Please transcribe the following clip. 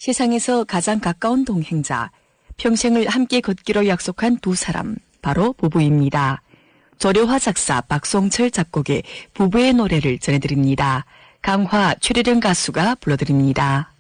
세상에서 가장 가까운 동행자, 평생을 함께 걷기로 약속한 두 사람, 바로 부부입니다. 조려화 작사 박송철 작곡의 부부의 노래를 전해드립니다. 강화, 최래령 가수가 불러드립니다.